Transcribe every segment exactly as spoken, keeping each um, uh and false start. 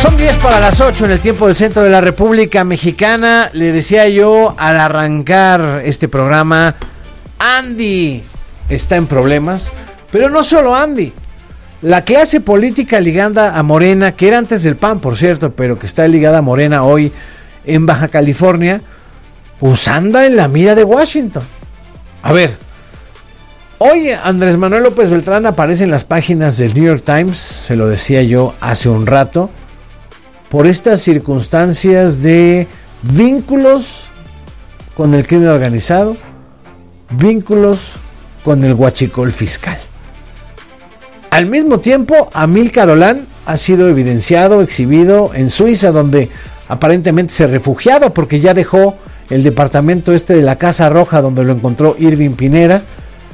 Son diez para las ocho en el tiempo del centro de la República Mexicana. Le decía yo al arrancar este programa, Andy está en problemas, pero no solo Andy. La clase política ligada a Morena, que era antes del P A N, por cierto, pero que está ligada a Morena hoy en Baja California, pues anda en la mira de Washington. A ver, hoy Andrés Manuel López Beltrán aparece en las páginas del New York Times, se lo decía yo hace un rato, por estas circunstancias de vínculos con el crimen organizado, vínculos con el huachicol fiscal. Al mismo tiempo, Amílcar Olán ha sido evidenciado, exhibido en Suiza, donde aparentemente se refugiaba porque ya dejó el departamento este de la Casa Roja, donde lo encontró Irving Pineda.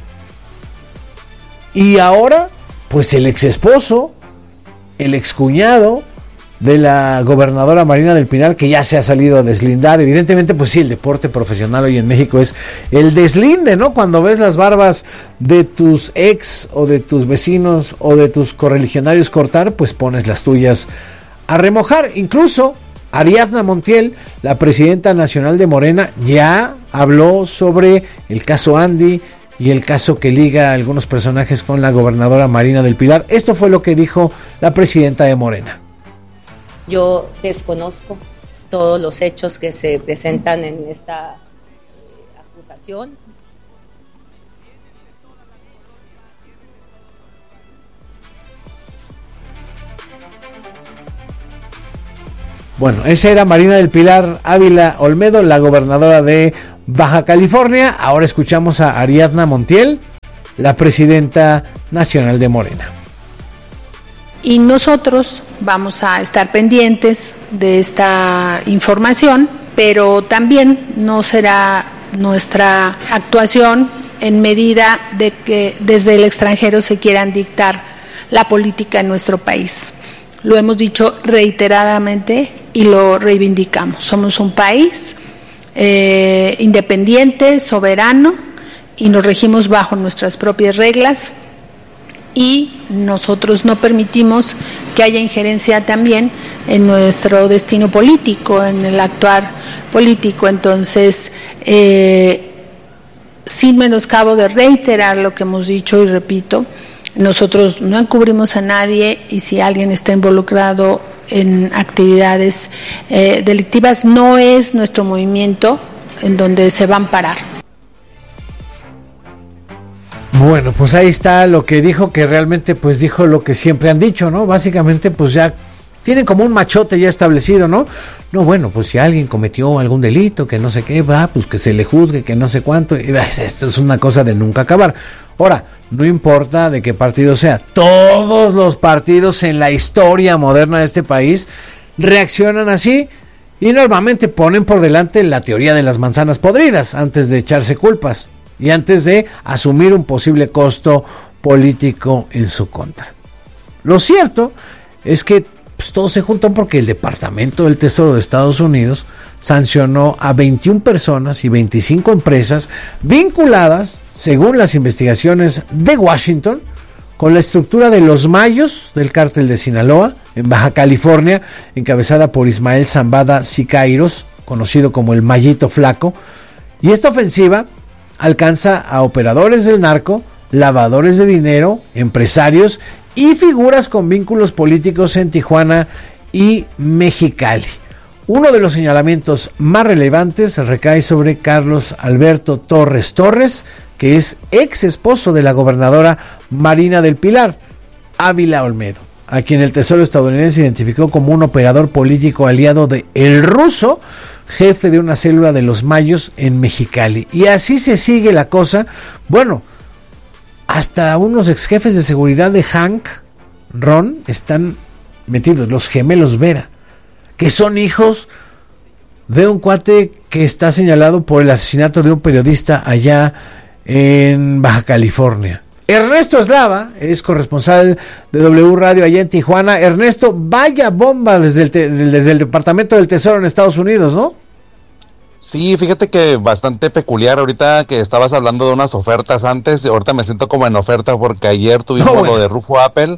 Y ahora, pues el ex esposo, el excuñado de la gobernadora Marina del Pilar, que ya se ha salido a deslindar. Evidentemente, pues sí, el deporte profesional hoy en México es el deslinde, ¿no? Cuando ves las barbas de tus ex o de tus vecinos o de tus correligionarios cortar, pues pones las tuyas a remojar. Incluso Ariadna Montiel, la presidenta nacional de Morena, ya habló sobre el caso Andy y el caso que liga a algunos personajes con la gobernadora Marina del Pilar. Esto fue lo que dijo la presidenta de Morena. Yo desconozco todos los hechos que se presentan en esta acusación. Bueno, esa era Marina del Pilar Ávila Olmedo, la gobernadora de Baja California. Ahora escuchamos a Ariadna Montiel, la presidenta nacional de Morena. Y nosotros vamos a estar pendientes de esta información, pero también no será nuestra actuación en medida de que desde el extranjero se quieran dictar la política en nuestro país. Lo hemos dicho reiteradamente y lo reivindicamos. Somos un país eh, independiente, soberano, y nos regimos bajo nuestras propias reglas. Y nosotros no permitimos que haya injerencia también en nuestro destino político, en el actuar político. Entonces, eh, sin menoscabo de reiterar lo que hemos dicho y repito, nosotros no encubrimos a nadie, y si alguien está involucrado en actividades eh, delictivas, no es nuestro movimiento en donde se va a amparar. Bueno, pues ahí está lo que dijo, que realmente pues dijo lo que siempre han dicho, ¿no? Básicamente pues ya tienen como un machote ya establecido, ¿no? No, bueno, pues si alguien cometió algún delito, que no sé qué, va, pues que se le juzgue, que no sé cuánto. Y esto es una cosa de nunca acabar. Ahora, no importa de qué partido sea, todos los partidos en la historia moderna de este país reaccionan así y normalmente ponen por delante la teoría de las manzanas podridas antes de echarse culpas y antes de asumir un posible costo político en su contra. Lo cierto es que pues, todo se juntó porque el Departamento del Tesoro de Estados Unidos sancionó a veintiuna personas y veinticinco empresas vinculadas, según las investigaciones de Washington, con la estructura de los Mayos del cártel de Sinaloa en Baja California, encabezada por Ismael Zambada Siqueiros, conocido como el Mayito Flaco. Y esta ofensiva alcanza a operadores del narco, lavadores de dinero, empresarios y figuras con vínculos políticos en Tijuana y Mexicali. Uno de los señalamientos más relevantes recae sobre Carlos Alberto Torres Torres, que es ex esposo de la gobernadora Marina del Pilar Ávila Olmedo, a quien el Tesoro estadounidense identificó como un operador político aliado de El Ruso, jefe de una célula de los Mayos en Mexicali. Y así se sigue la cosa. Bueno, hasta unos ex jefes de seguridad de Hank Ron están metidos, los gemelos Vera, que son hijos de un cuate que está señalado por el asesinato de un periodista allá en Baja California. Ernesto Eslava es corresponsal de W Radio allá en Tijuana. Ernesto, vaya bomba desde el, te, desde el Departamento del Tesoro en Estados Unidos, ¿no? Sí, fíjate que bastante peculiar. Ahorita que estabas hablando de unas ofertas antes, ahorita me siento como en oferta porque ayer tuvimos no, bueno. lo de Rufo Apple,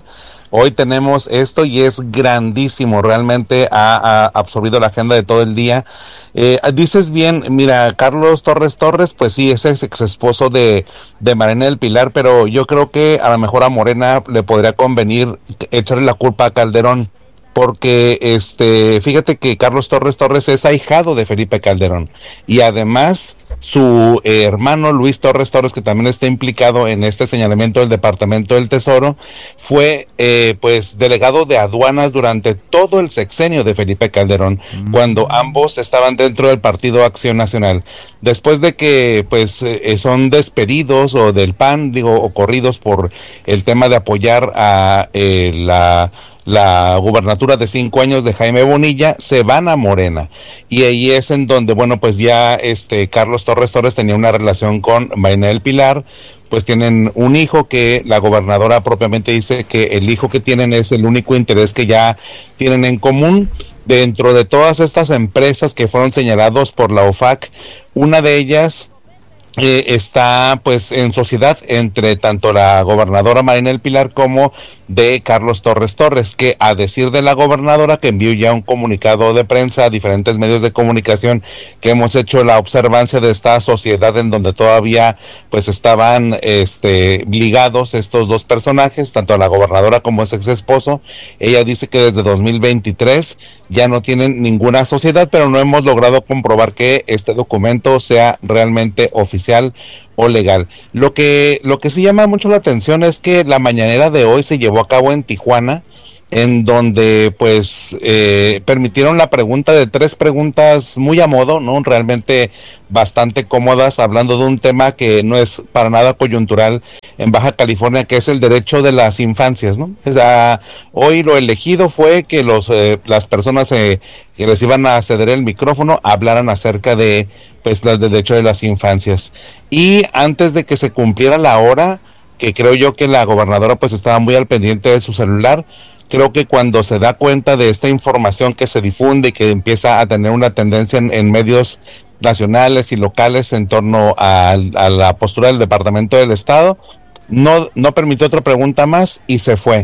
hoy tenemos esto y es grandísimo, realmente ha, ha absorbido la agenda de todo el día. Eh, dices bien, mira, Carlos Torres Torres, pues sí, es ex esposo de, de Marina del Pilar, pero yo creo que a lo mejor a Morena le podría convenir echarle la culpa a Calderón, porque este, fíjate que Carlos Torres Torres es ahijado de Felipe Calderón, y además su eh, hermano Luis Torres Torres, que también está implicado en este señalamiento del Departamento del Tesoro, fue eh, pues delegado de aduanas durante todo el sexenio de Felipe Calderón, mm. cuando ambos estaban dentro del Partido Acción Nacional. Después de que pues eh, son despedidos o del P A N, digo, o corridos por el tema de apoyar a eh, la la gubernatura de cinco años de Jaime Bonilla, se van a Morena, y ahí es en donde, bueno, pues ya este Carlos Torres Torres tenía una relación con Marina del Pilar, pues tienen un hijo que la gobernadora propiamente dice que el hijo que tienen es el único interés que ya tienen en común. Dentro de todas estas empresas que fueron señalados por la O F A C, una de ellas Eh, está pues en sociedad entre tanto la gobernadora Marina del Pilar como de Carlos Torres Torres, que a decir de la gobernadora, que envió ya un comunicado de prensa a diferentes medios de comunicación, que hemos hecho la observancia de esta sociedad en donde todavía pues estaban este ligados estos dos personajes, tanto la gobernadora como su ex esposo. Ella dice que desde dos mil veintitrés ya no tienen ninguna sociedad, pero no hemos logrado comprobar que este documento sea realmente oficial o legal. Lo que lo que sí llama mucho la atención es que la mañanera de hoy se llevó a cabo en Tijuana, en donde pues eh, permitieron la pregunta de tres preguntas muy a modo, ¿no? Realmente bastante cómodas, hablando de un tema que no es para nada coyuntural en Baja California, que es el derecho de las infancias, ¿no? O sea, hoy lo elegido fue que los eh, las personas eh, que les iban a ceder el micrófono hablaran acerca de pues el derecho de las infancias. Y antes de que se cumpliera la hora, que creo yo que la gobernadora pues estaba muy al pendiente de su celular, creo que cuando se da cuenta de esta información que se difunde y que empieza a tener una tendencia en, en medios nacionales y locales en torno a, a la postura del Departamento del Estado, no, no permitió otra pregunta más y se fue.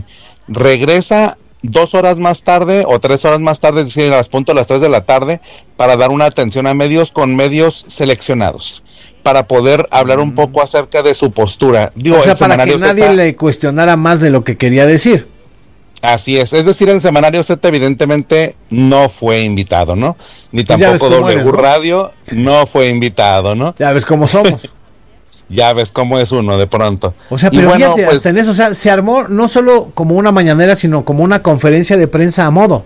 Regresa dos horas más tarde o tres horas más tarde, es decir, a las punto de las tres de la tarde, para dar una atención a medios con medios seleccionados, para poder hablar un poco acerca de su postura. Digo, o sea, para que nadie Z, le cuestionara más de lo que quería decir. Así es, es decir, el Semanario Z evidentemente no fue invitado, ¿no? Ni pues tampoco W eres, ¿no? Radio no fue invitado, ¿no? Ya ves cómo somos. Ya ves cómo es uno de pronto. O sea, pero y bueno, fíjate, pues, hasta en eso, o sea, se armó no solo como una mañanera, sino como una conferencia de prensa a modo.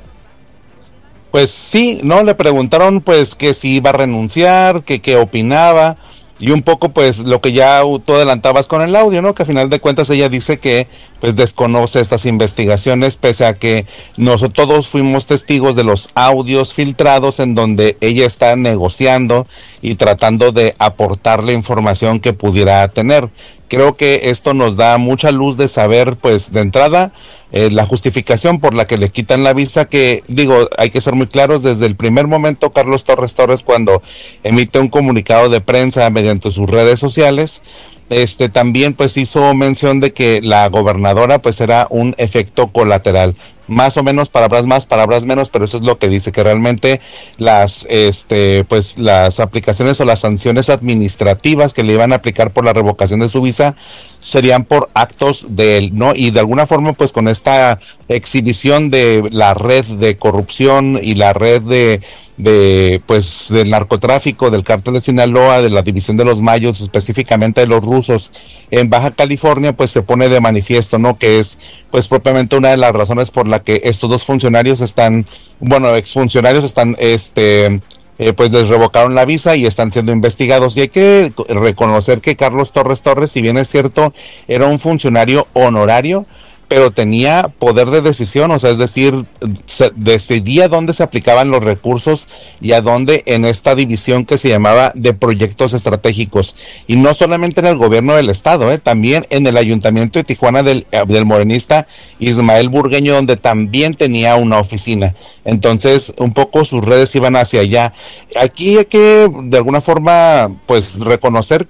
Pues sí, ¿no? Le preguntaron pues que si iba a renunciar, que qué opinaba, y un poco pues lo que ya tú adelantabas con el audio, ¿no? Que a final de cuentas ella dice que pues desconoce estas investigaciones, pese a que nosotros todos fuimos testigos de los audios filtrados en donde ella está negociando y tratando de aportar la información que pudiera tener. Creo que esto nos da mucha luz de saber, pues, de entrada, eh, la justificación por la que le quitan la visa, que, digo, hay que ser muy claros, desde el primer momento, Carlos Torres Torres, cuando emite un comunicado de prensa mediante sus redes sociales, este también, pues, hizo mención de que la gobernadora, pues, era un efecto colateral. Más o menos, palabras más, palabras menos, pero eso es lo que dice, que realmente las este pues las aplicaciones o las sanciones administrativas que le iban a aplicar por la revocación de su visa serían por actos de él, ¿no? Y de alguna forma, pues con esta exhibición de la red de corrupción y la red de de pues del narcotráfico, del cártel de Sinaloa, de la división de los mayos, específicamente de los rusos en Baja California, pues se pone de manifiesto, ¿no? Que es pues propiamente una de las razones por la que estos dos funcionarios están, bueno, exfuncionarios están, este, eh, pues les revocaron la visa y están siendo investigados. Y hay que reconocer que Carlos Torres Torres, si bien es cierto, era un funcionario honorario, pero tenía poder de decisión, o sea, es decir, se decidía dónde se aplicaban los recursos y a dónde en esta división que se llamaba de proyectos estratégicos, y no solamente en el gobierno del estado, eh, también en el ayuntamiento de Tijuana del, del morenista Ismael Burgueño, donde también tenía una oficina. Entonces, un poco sus redes iban hacia allá. Aquí hay que, de alguna forma, pues, reconocer que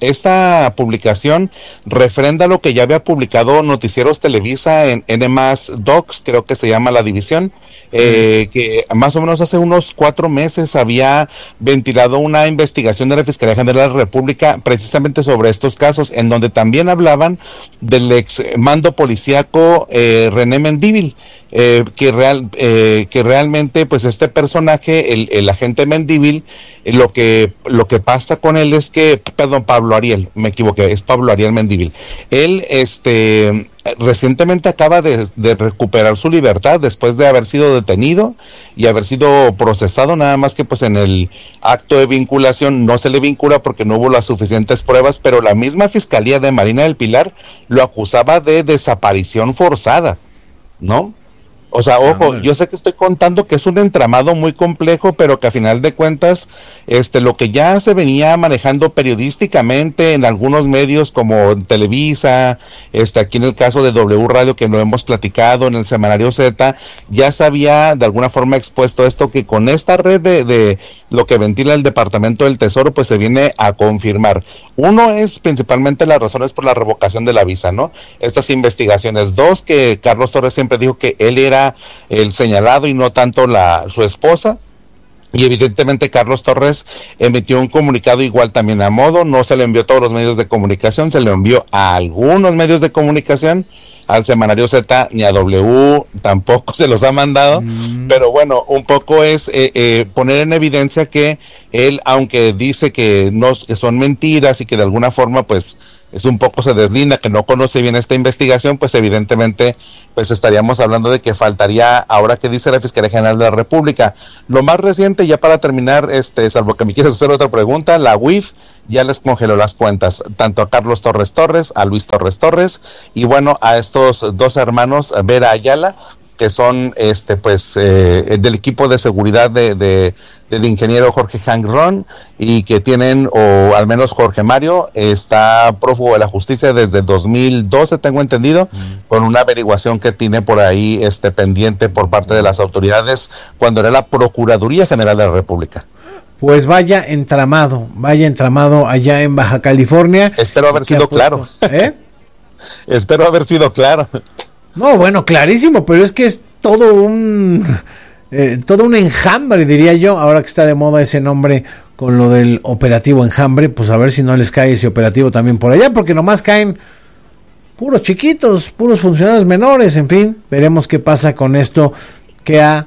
esta publicación refrenda lo que ya había publicado Noticieros Televisa en N más Docs, creo que se llama la división, eh, que más o menos hace unos cuatro meses había ventilado una investigación de la Fiscalía General de la República precisamente sobre estos casos, en donde también hablaban del ex mando policíaco eh, René Mendívil, eh, que real eh, que realmente pues este personaje, el, el agente Mendívil, eh, lo que lo que pasa con él es que, perdón, Pablo Ariel, me equivoqué, es Pablo Ariel Mendívil. Él este recientemente acaba de, de recuperar su libertad después de haber sido detenido y haber sido procesado, nada más que pues en el acto de vinculación no se le vincula porque no hubo las suficientes pruebas, pero la misma Fiscalía de Marina del Pilar lo acusaba de desaparición forzada, ¿no? O sea, ojo, yo sé que estoy contando que es un entramado muy complejo, pero que a final de cuentas, este, lo que ya se venía manejando periodísticamente en algunos medios como Televisa, este, aquí en el caso de W Radio que lo hemos platicado, en el Semanario Z, ya se había de alguna forma expuesto esto, que con esta red de, de lo que ventila el Departamento del Tesoro, pues se viene a confirmar. Uno es principalmente las razones por la revocación de la visa, ¿no? Estas investigaciones. Dos, que Carlos Torres siempre dijo que él era el señalado y no tanto la su esposa, y evidentemente Carlos Torres emitió un comunicado igual también a modo, no se le envió a todos los medios de comunicación, se le envió a algunos medios de comunicación, al Semanario Z ni a W tampoco se los ha mandado, mm. pero bueno, un poco es eh, eh, poner en evidencia que él, aunque dice que no, que son mentiras y que de alguna forma pues es un poco se deslinda, que no conoce bien esta investigación, pues evidentemente pues estaríamos hablando de que faltaría, ahora que dice la Fiscalía General de la República. Lo más reciente, ya para terminar, este, salvo que me quieras hacer otra pregunta, la U I F ya les congeló las cuentas, tanto a Carlos Torres Torres, a Luis Torres Torres, y bueno, a estos dos hermanos, Vera Ayala, que son este pues eh, del equipo de seguridad de, de del ingeniero Jorge Hank Ron, y que tienen, o al menos Jorge Mario está prófugo de la justicia desde dos mil doce, tengo entendido, mm. con una averiguación que tiene por ahí este pendiente por parte de las autoridades cuando era la Procuraduría General de la República. Pues vaya entramado, vaya entramado allá en Baja California. Espero haber sido claro. ¿Eh? Espero haber sido claro. No, bueno, clarísimo, pero es que es todo un eh, todo un enjambre, diría yo, ahora que está de moda ese nombre con lo del operativo enjambre, pues a ver si no les cae ese operativo también por allá, porque nomás caen puros chiquitos, puros funcionarios menores, en fin, veremos qué pasa con esto que ha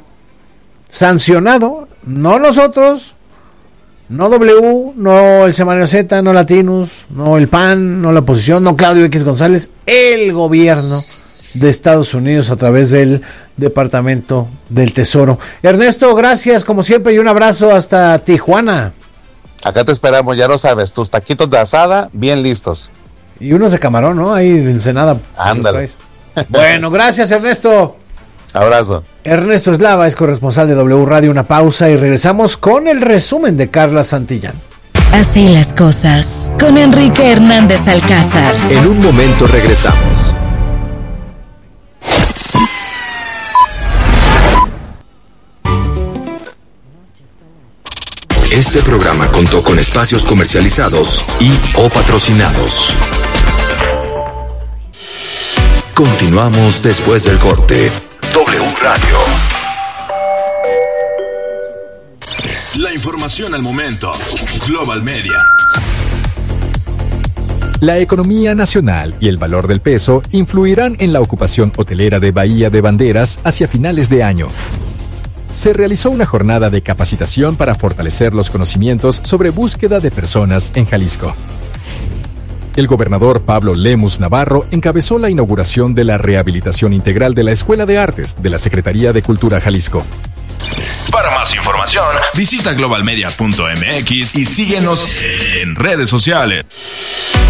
sancionado, no nosotros, no W, no el Semanario Z, no Latinus, no el P A N, no la oposición, no Claudio X González, el gobierno de Estados Unidos a través del Departamento del Tesoro. Ernesto, gracias como siempre y un abrazo hasta Tijuana. Acá te esperamos, ya lo sabes, tus taquitos de asada bien listos. Y unos de camarón, ¿no? Ahí de Ensenada. Ándale. Bueno, gracias Ernesto. Abrazo. Ernesto Eslava es corresponsal de W Radio. Una pausa y regresamos con el resumen de Carla Santillán. Así las cosas, con Enrique Hernández Alcázar. En un momento regresamos. Este programa contó con espacios comercializados y o patrocinados. Continuamos después del corte. W Radio. La información al momento. Global Media. La economía nacional y el valor del peso influirán en la ocupación hotelera de Bahía de Banderas hacia finales de año. Se realizó una jornada de capacitación para fortalecer los conocimientos sobre búsqueda de personas en Jalisco. El gobernador Pablo Lemus Navarro encabezó la inauguración de la rehabilitación integral de la Escuela de Artes de la Secretaría de Cultura Jalisco. Para más información, visita global media punto m x y síguenos en redes sociales.